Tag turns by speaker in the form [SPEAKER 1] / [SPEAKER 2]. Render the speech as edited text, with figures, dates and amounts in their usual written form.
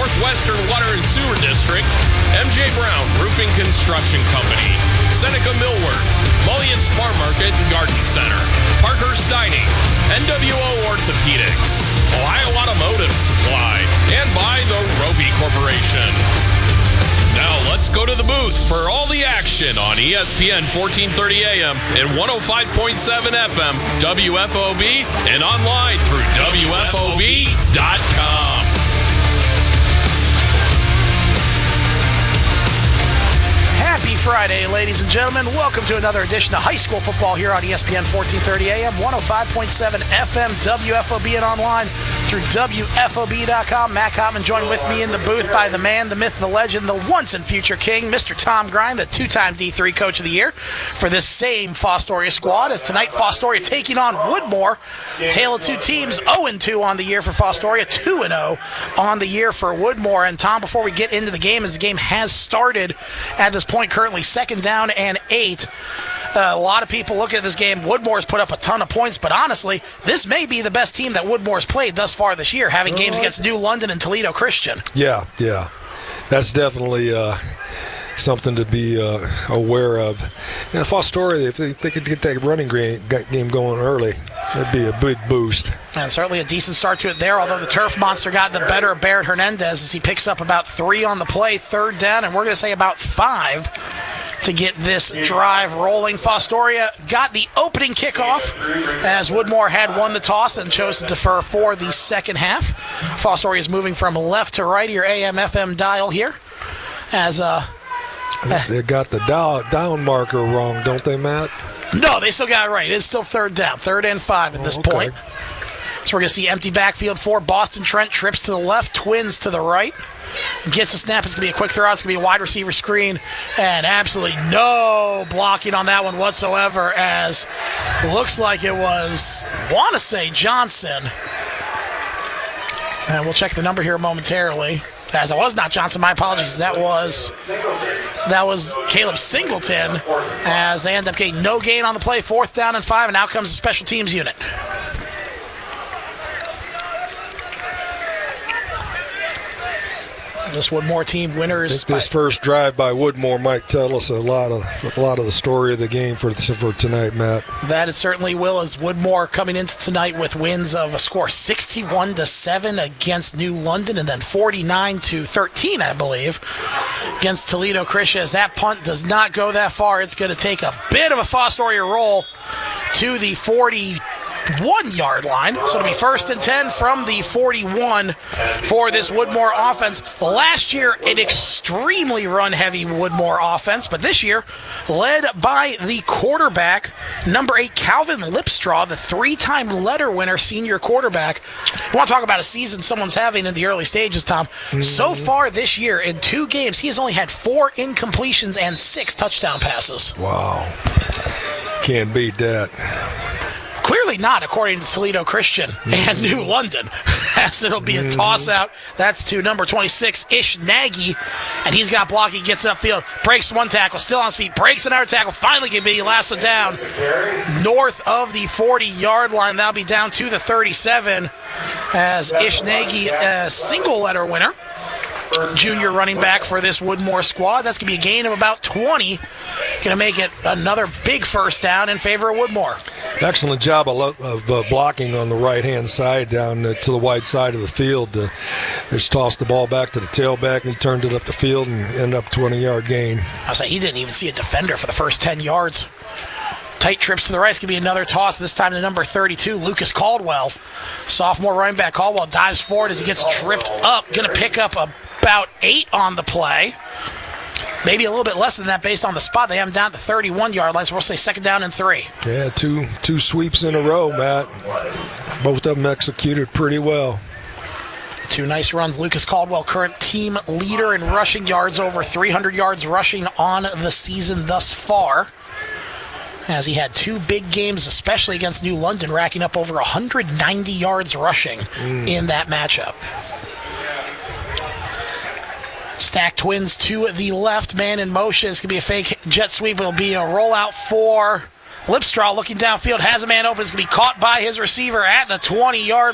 [SPEAKER 1] Northwestern Water and Sewer District, MJ Brown Roofing Construction Company, Seneca Millwork, Mullion's Farm Market and Garden Center, Parker's Dining, NWO Orthopedics, Ohio Automotive Supply, and by the Roby Corporation. Now let's go to the booth for all the action on ESPN 1430 AM and 105.7 FM, WFOB, and online through WFOB.com.
[SPEAKER 2] Happy Friday, ladies and gentlemen. Welcome to another edition of High School Football here on ESPN 1430 AM, 105.7 FM, WFOB, and online through WFOB.com. Matt Cottman joined with me in the booth by the man, the myth, the legend, the once and future king, Mr. Tom Grind, the two-time D3 Coach of the Year for this same Fostoria squad. As tonight, Fostoria taking on Woodmore. Tale of two teams, 0-2 on the year for Fostoria, 2-0 on the year for Woodmore. And Tom, before we get into the game, as the game has started at this point, currently 2nd down and 8. A lot of people looking at this game. Woodmore's put up a ton of points, but honestly, this may be the best team that Woodmore's played thus far this year, having games against New London and Toledo Christian.
[SPEAKER 3] Yeah. That's definitely something to be aware of. And Fostoria, if they could get that running game going early, that'd be a big boost.
[SPEAKER 2] And certainly a decent start to it there, although the turf monster got the better of Barrett Hernandez as he picks up about 3 on the play, 3rd down, and we're going to say about 5 to get this drive rolling. Fostoria got the opening kickoff as Woodmore had won the toss and chose to defer for the second half. Fostoria is moving from left to right, your AM/FM dial here. As
[SPEAKER 3] they got the down marker wrong, don't they, Matt?
[SPEAKER 2] No, they still got it right. It is still 3rd down, 3rd and 5 at this point. So we're going to see empty backfield for Boston Trent. Trips to the left, Twins to the right. Gets a snap. It's going to be a quick throw. It's going to be a wide receiver screen. And absolutely no blocking on that one whatsoever, as looks like it was, want to say, Johnson. And we'll check the number here momentarily. As it was not Johnson, my apologies. That was Caleb Singleton, as they end up getting no gain on the play, 4th down and 5, and out comes the special teams unit. This Woodmore team winners.
[SPEAKER 3] I think this first drive by Woodmore might tell us a lot of the story of the game for tonight, Matt.
[SPEAKER 2] That it certainly will, as Woodmore coming into tonight with wins of a score 61-7 against New London, and then 49-13, I believe, against Toledo Christian. As that punt does not go that far, it's going to take a bit of a Fostoria roll to the 41-yard line. So it'll be 1st and 10 from the 41 for this Woodmore offense. Last year, an extremely run-heavy Woodmore offense, but this year, led by the quarterback, number 8, Calvin Lipstraw, the 3-time letter winner, senior quarterback. You want to talk about a season someone's having in the early stages, Tom. So far this year, in 2 games, he has only had 4 incompletions and 6 touchdown passes.
[SPEAKER 3] Wow. Can't beat that.
[SPEAKER 2] Clearly not, according to Toledo Christian and New London, as it'll be a toss-out. That's to number 26, Ish Nagy, and he's got blocking, gets upfield, breaks one tackle, still on his feet, breaks another tackle, finally can be lasted down north of the 40-yard line. That'll be down to the 37, as Ish Nagy, a single-letter winner, junior running back for this Woodmore squad. That's going to be a gain of about 20. Going to make it another big 1st down in favor of Woodmore.
[SPEAKER 3] Excellent job of blocking on the right-hand side down to the wide side of the field. Just tossed the ball back to the tailback, and he turned it up the field and ended up 20-yard gain.
[SPEAKER 2] I was like, he didn't even see a defender for the first 10 yards. Tight trips to the right. It's going to be another toss, this time to number 32, Lucas Caldwell. Sophomore running back Caldwell dives forward as he gets tripped up. Going to pick up about 8 on the play. Maybe a little bit less than that based on the spot. They have him down at the 31-yard line, so we'll say 2nd down and 3.
[SPEAKER 3] Yeah, two sweeps in a row, Matt. Both of them executed pretty well.
[SPEAKER 2] 2 nice runs. Lucas Caldwell, current team leader in rushing yards, over 300 yards rushing on the season thus far, as he had 2 big games, especially against New London, racking up over 190 yards rushing in that matchup. Stack Twins to the left, man in motion. It's going to be a fake jet sweep. It'll be a rollout for Lipstraw, looking downfield, has a man open. It's going to be caught by his receiver at the 20-yard